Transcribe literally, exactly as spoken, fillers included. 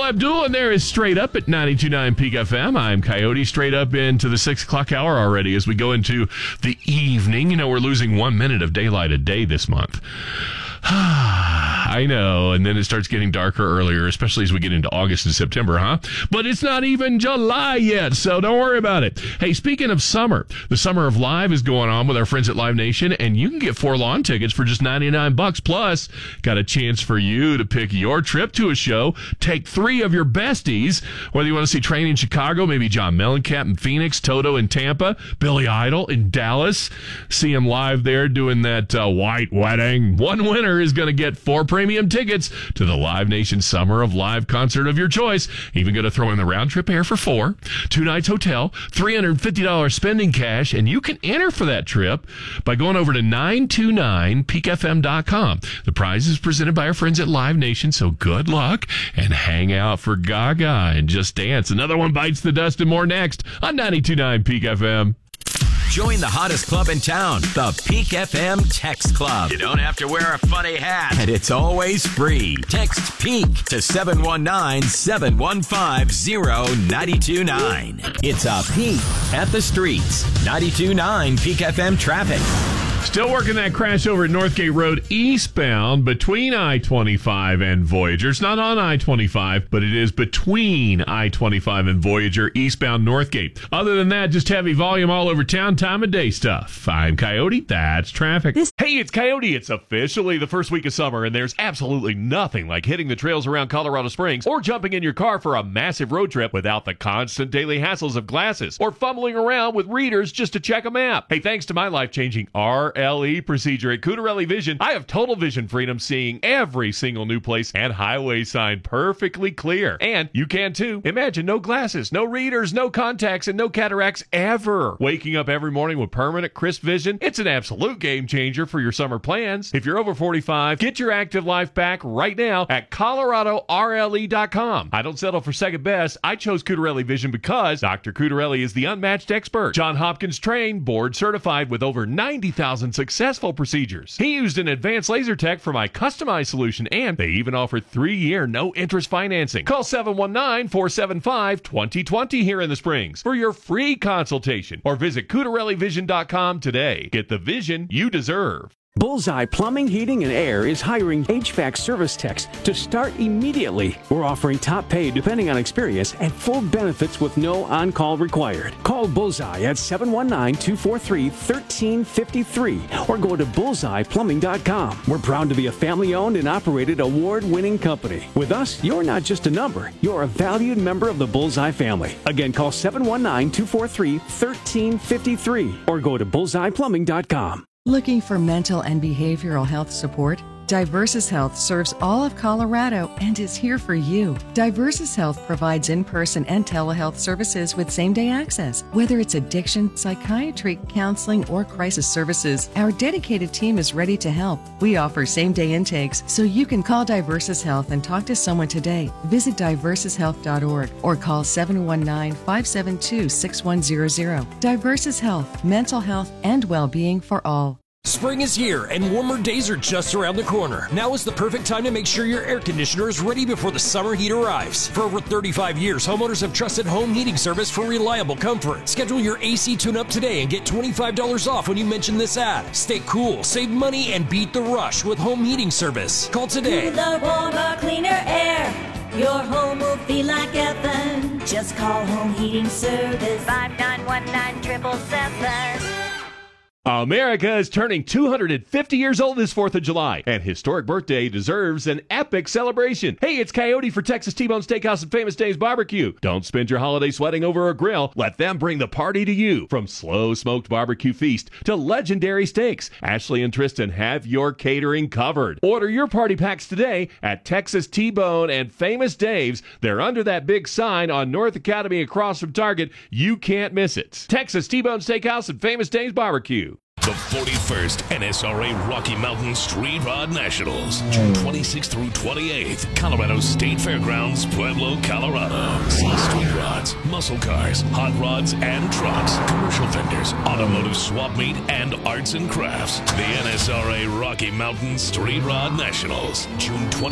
Abdul, and there is Straight Up at ninety-two point nine Peak F M. I'm Coyote, straight up into the six o'clock hour already as we go into the evening. You know, we're losing one minute of daylight a day this month. I know, and then it starts getting darker earlier, especially as we get into August and September, huh? But it's not even July yet, so don't worry about it. Hey, speaking of summer, the Summer of Live is going on with our friends at Live Nation, and you can get four lawn tickets for just ninety-nine bucks. Plus, got a chance for you to pick your trip to a show. Take three of your besties, whether you want to see Train in Chicago, maybe John Mellencamp in Phoenix, Toto in Tampa, Billy Idol in Dallas. See him live there doing that uh, white wedding. One winner is going to get four premium tickets to the Live Nation Summer of Live concert of your choice. Even going to throw in the round trip air for four, two nights hotel, three hundred fifty dollars spending cash, and you can enter for that trip by going over to nine two nine peak f m dot com. The prize is presented by our friends at Live Nation, so good luck and hang out for Gaga and Just Dance. Another one bites the dust and more next on ninety-two point nine Peak F M. Join the hottest club in town, the Peak F M Text Club. You don't have to wear a funny hat, and it's always free. Text PEAK to seven one nine, seven one five, zero nine two nine. It's a peek at the streets. ninety-two point nine Peak F M traffic. Still working that crash over at Northgate Road eastbound between I twenty-five and Voyager. It's not on I twenty-five, but it is between I twenty-five and Voyager eastbound Northgate. Other than that, just heavy volume all over town, time of day stuff. I'm Coyote. That's traffic. This- hey, it's Coyote. It's officially the first week of summer, and there's absolutely nothing like hitting the trails around Colorado Springs or jumping in your car for a massive road trip without the constant daily hassles of glasses or fumbling around with readers just to check a map. Hey, thanks to my life-changing R L E procedure at Cutarelli Vision, I have total vision freedom, seeing every single new place and highway sign perfectly clear. And you can too. Imagine no glasses, no readers, no contacts, and no cataracts ever. Waking up every morning with permanent crisp vision, it's an absolute game changer for your summer plans. If you're over forty-five, get your active life back right now at colorado r l e dot com. I don't settle for second best. I chose Cutarelli Vision because Doctor Cutarelli is the unmatched expert. John Hopkins trained, board certified with over ninety thousand successful procedures. He used an advanced laser tech for my customized solution, and they even offer three-year no-interest financing. Call seven one nine, four seven five, two zero two zero here in the Springs for your free consultation, or visit cutarelli vision dot com today. Get the vision you deserve. Bullseye Plumbing, Heating, and Air is hiring H V A C service techs to start immediately. We're offering top pay depending on experience and full benefits with no on-call required. Call Bullseye at seven one nine, two four three, one three five three or go to bullseye plumbing dot com. We're proud to be a family-owned and operated award-winning company. With us, you're not just a number. You're a valued member of the Bullseye family. Again, call seven one nine, two four three, one three five three or go to bullseye plumbing dot com. Looking for mental and behavioral health support? Diversus Health serves all of Colorado and is here for you. Diversus Health provides in-person and telehealth services with same-day access. Whether it's addiction, psychiatry, counseling, or crisis services, our dedicated team is ready to help. We offer same-day intakes, so you can call Diversus Health and talk to someone today. Visit diversus health dot org or call seven one nine, five seven two, six one zero zero. Diversus Health, mental health and well-being for all. Spring is here and warmer days are just around the corner. Now is the perfect time to make sure your air conditioner is ready before the summer heat arrives. For over thirty-five years, homeowners have trusted home heating service for reliable comfort. Schedule your A C tune-up today and get twenty-five dollars off when you mention this ad. Stay cool, save money, and beat the rush with home heating service. Call today. Cooler, warmer, cleaner air. Your home will feel like heaven. Just call Home Heating Service. five nine one nine, seven seven seven. America is turning two hundred fifty years old this fourth of July, and historic birthday deserves an epic celebration. Hey, it's Coyote for Texas T-Bone Steakhouse and Famous Dave's Barbecue. Don't spend your holiday sweating over a grill. Let them bring the party to you. From slow smoked barbecue feast to legendary steaks, Ashley and Tristan have your catering covered. Order your party packs today at Texas T-Bone and Famous Dave's. They're under that big sign on North Academy across from Target. You can't miss it. Texas T-Bone Steakhouse and Famous Dave's Barbecue. The forty-first N S R A Rocky Mountain Street Rod Nationals, June twenty-sixth through twenty-eighth, Colorado State Fairgrounds, Pueblo, Colorado. See street rods, muscle cars, hot rods and trucks, commercial vendors, automotive swap meet, and arts and crafts. The N S R A Rocky Mountain Street Rod Nationals, June twentieth.